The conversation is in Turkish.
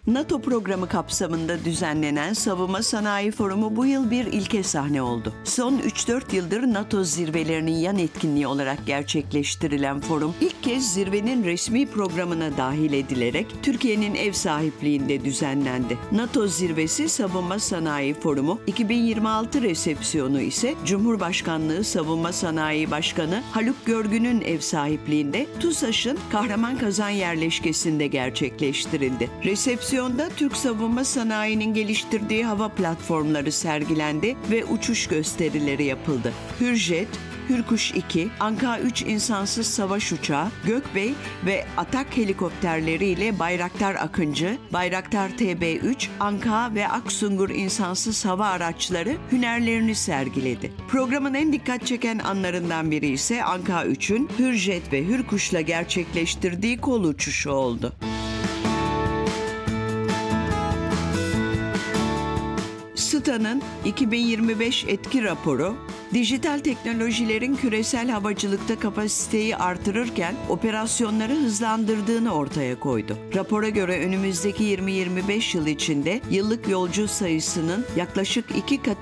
NATO programı kapsamında düzenlenen Savunma Sanayi Forumu bu yıl bir ilke sahne oldu. Son 3-4 yıldır NATO zirvelerinin yan etkinliği olarak gerçekleştirilen forum, ilk kez zirvenin resmi programına dahil edilerek Türkiye'nin ev sahipliğinde düzenlendi. NATO Zirvesi Savunma Sanayi Forumu 2026 resepsiyonu ise Cumhurbaşkanlığı Savunma Sanayi Başkanı Haluk Görgün'ün ev sahipliğinde TUSAŞ'ın Kahramanmaraş yerleşkesinde gerçekleştirildi. Resepsiyonda Türk savunma sanayinin geliştirdiği hava platformları sergilendi ve uçuş gösterileri yapıldı. Hürjet, Hürkuş 2, Anka-3 insansız savaş uçağı, Gökbey ve Atak helikopterleriyle Bayraktar Akıncı, Bayraktar TB3, Anka ve Aksungur insansız hava araçları hünerlerini sergiledi. Programın en dikkat çeken anlarından biri ise Anka-3'ün Hürjet ve Hürkuş'la gerçekleştirdiği kol uçuşu oldu. SİTA'nın 2025 etki raporu, dijital teknolojilerin küresel havacılıkta kapasiteyi artırırken operasyonları hızlandırdığını ortaya koydu. Rapora göre önümüzdeki 20-25 yıl içinde yıllık yolcu sayısının yaklaşık 2 katı